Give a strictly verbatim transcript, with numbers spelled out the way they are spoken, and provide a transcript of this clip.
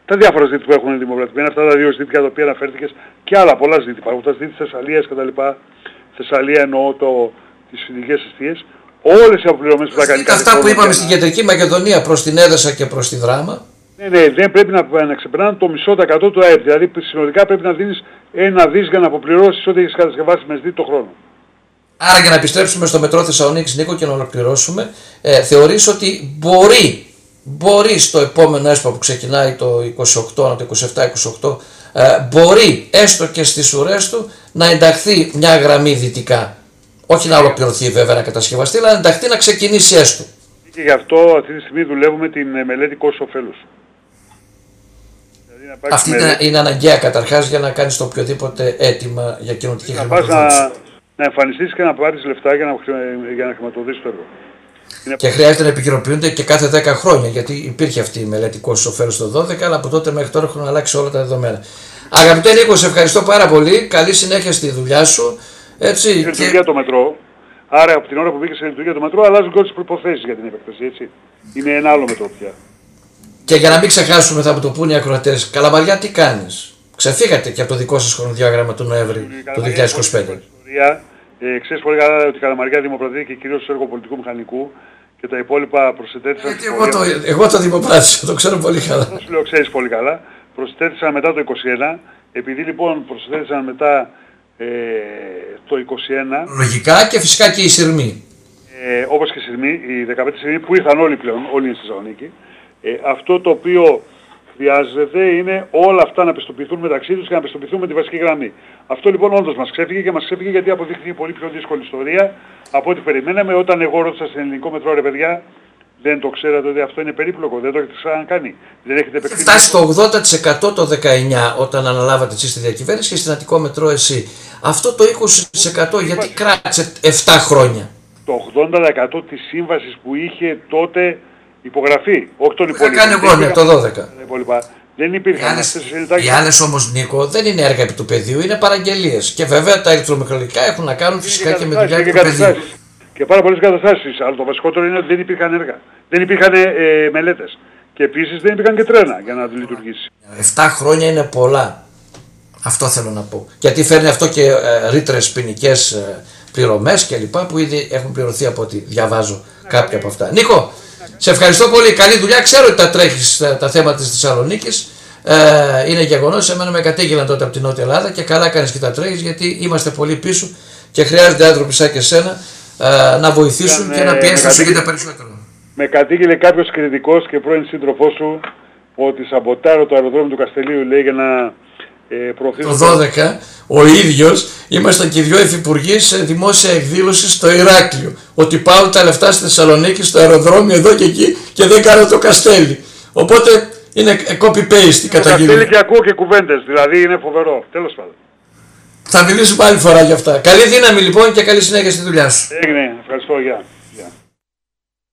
τα διάφορα ζήτητα που έχουν δημοκρατημένα, αυτά τα δύο ζήτητα τα οποία αναφέρθηκες και άλλα πολλά ζήτητα. Από τα ζήτητα της Θεσσαλίας κτλ. Θεσσαλία εννοώ το, τις ειδικές αιστείες. Όλες οι αποπληρωμές που θα κάνει. Αυτά που είπαμε στην Κεντρική Μακεδονία προς την Έδεσα και προς τη Δράμα. Ναι, ναι, δεν πρέπει να, να ξεπερνάνε το μισό τα εκατό του ΑΕΠ. Δηλαδή συνολικά πρέπει να δίνεις ένα δις για να αποπληρώσεις ό,τι έχεις κατασκευάσει με ΣΔΙΤ το χρόνο. Άρα για να επιστρέψουμε στο μετρό Θεσσαλονίκης, Νίκο, και να ολοκληρώσουμε, ε, θεωρείς ότι μπορεί, μπορεί στο επόμενο ΕΣΠΑ που ξεκινάει το είκοσι οκτώ, το είκοσι επτά είκοσι οκτώ, ε, μπορεί έστω και στις ουρές του να ενταχθεί μια γραμμή δυτικά. Όχι να ολοκληρωθεί βέβαια να κατασκευαστεί, αλλά να ενταχθεί να ξεκινήσει έστω. Και γι' αυτό αυτή τη στιγμή δουλεύουμε την μελέτη κόστος-οφέλους. Δηλαδή αυτή μελέτη... είναι αναγκαία καταρχάς για να κάνεις το οποιοδήποτε αίτημα για κοινωτική χρηματοδότηση. Να, να εμφανιστείς και να πάρεις λεφτά για να, για να χρηματοδοτήσεις το έργο. Και είναι... χρειάζεται να επικαιροποιούνται και κάθε δέκα χρόνια, γιατί υπήρχε αυτή η μελέτη κόστος-οφέλους το δώδεκα, αλλά από τότε μέχρι τώρα έχουν αλλάξει όλα τα δεδομένα. Αγαπητέ Νίκο, σε ευχαριστώ πάρα πολύ. Καλή συνέχεια στη δουλειά σου. Έτσι, και... λειτουργία το μετρό. Άρα από την ώρα που μπήκε σε λειτουργία το μετρό αλλάζουν και όλες τις προϋποθέσεις για την επέκταση, έτσι. Είναι ένα άλλο μετρό πια. Και για να μην ξεχάσουμε, θα μου το πούνε οι ακροατές, Καλαμαριά τι κάνεις? Ξεφύγατε και από το δικό σας χρονοδιάγραμμα του Νοέμβρη του δύο χιλιάδες είκοσι πέντε. Ε, ξέρεις πολύ καλά ότι η Καλαμαριά δημοπρατήθηκε κυρίως στο έργο πολιτικού μηχανικού και τα υπόλοιπα προσετέθησαν. Γιατί εγώ το, εγώ το δημοπράτησα, το ξέρω πολύ καλά. Αυτό σου λέω, ξέρεις πολύ καλά. Προσετέθησαν μετά το είκοσι ένα, επειδή λοιπόν προσετέθησαν μετά ε, το είκοσι ένα. Λογικά και φυσικά και οι σειρμοί. Ε, όπως και οι σειρμοί, οι δεκαπέντε σειρμοί που ήρθαν όλοι πλέον, όλοι είναι στη Θεσσαλονίκη. Ε, αυτό το οποίο χρειάζεται είναι όλα αυτά να πιστοποιηθούν μεταξύ τους και να πιστοποιηθούν με τη βασική γραμμή. Αυτό λοιπόν όντως μας ξέφυγε και μας ξέφυγε γιατί αποδείχθηκε πολύ πιο δύσκολη ιστορία από ό,τι περιμέναμε. Όταν εγώ ρώτησα στην ελληνικό μετρό, ρε παιδιά, δεν το ξέρατε ότι αυτό είναι περίπλοκο, δεν το έχετε ξανακάνει, δεν έχετε επεκτείνει. Φτάσει στο ογδόντα τοις εκατό το δεκαεννιά όταν αναλάβατε εσείς τη διακυβέρνηση και στην Αττικό Μετρό εσύ. Αυτό το είκοσι τοις εκατό γιατί κράτησε επτά χρόνια. Το ογδόντα τοις εκατό της σύμβασης που είχε τότε υπογραφεί, όχι τον υπόλοιπο. Θα κάνει εγώ, ναι, το δώδεκα. Δεν υπήρχαν αυτές τις ελληνικές. Οι άλλες όμως, Νίκο, δεν είναι έργα επί του πεδίου, είναι παραγγελίες. Και βέβαια τα ηλεκτρομηχανικά έχουν να κάνουν φυσικά και, και με δουλειά επί του πεδίου. Και πάρα πολλές καταστάσεις. Αλλά το βασικότερο είναι ότι δεν υπήρχαν έργα. Δεν υπήρχαν ε, μελέτες. Και επίσης δεν υπήρχαν και τρένα για να λειτουργήσει. Εφτά χρόνια είναι πολλά. Αυτό θέλω να πω. Γιατί φέρνει αυτό και ε, ρήτρες ποινικές ε, πληρωμές κλπ. Που ήδη έχουν πληρωθεί από ό,τι διαβάζω κάποια από αυτά. Νίκο, σε ευχαριστώ πολύ. Καλή δουλειά. Ξέρω ότι τα τρέχεις τα, τα θέματα της Θεσσαλονίκης. Ε, είναι γεγονός. Εμένα με κατήγγειλαν τότε από την Νότια Ελλάδα και καλά κάνεις και τα τρέχεις γιατί είμαστε πολύ πίσω και χρειάζονται άνθρωποι σαν και εσένα ε, να βοηθήσουν Ήταν, και να πιέσουν να σου γίνεται περισσότερο. Με κατήγγειλε κάποιος κριτικός και πρώην σύντροφός σου ότι σαμποτάρω το αεροδρόμιο του Καστελίου, λέει, για να ε, προωθήσω. Το δώδεκα ο ίδιος ήμασταν και οι δυο υφυπουργοί σε δημόσια εκδήλωση στο Ηράκλειο. Ότι πάω τα λεφτά στη Θεσσαλονίκη, στο αεροδρόμιο εδώ και εκεί και δεν κάνω το Καστέλι. Οπότε είναι copy-paste η καταγγελία. Το Καστέλι και ακούω και κουβέντες, δηλαδή είναι φοβερό. Τέλος πάντων. Θα μιλήσουμε άλλη φορά για αυτά. Καλή δύναμη λοιπόν και καλή συνέχεια στη δουλειά σου. Έγινε, ευχαριστώ, γεια.